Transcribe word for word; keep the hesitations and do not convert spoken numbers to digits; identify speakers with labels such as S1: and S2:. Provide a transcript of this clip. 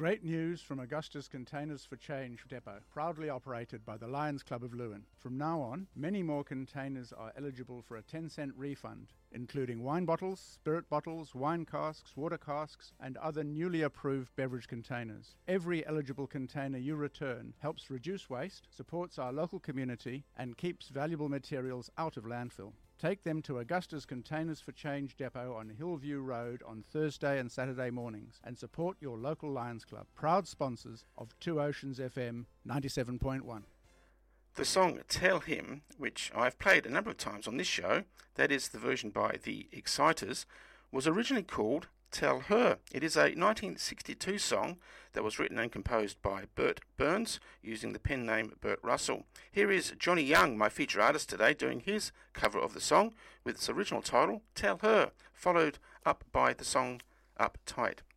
S1: Great news from Augusta's Containers for Change depot, proudly operated by the Lions Club of Lewin. From now on, many more containers are eligible for a ten cent refund, including wine bottles, spirit bottles, wine casks, water casks, and other newly approved beverage containers. Every eligible container you return helps reduce waste, supports our local community, and keeps valuable materials out of landfill. Take them to Augusta's Containers for Change depot on Hillview Road on Thursday and Saturday mornings and support your local Lions Club, proud sponsors of Two Oceans F M ninety-seven point one.
S2: The song Tell Him, which I've played a number of times on this show, that is the version by the Exciters, was originally called Tell Her. It is a nineteen sixty-two song that was written and composed by Bert Burns using the pen name Bert Russell. Here is Johnny Young, my feature artist today, doing his cover of the song with its original title, Tell Her, followed up by the song Uptight.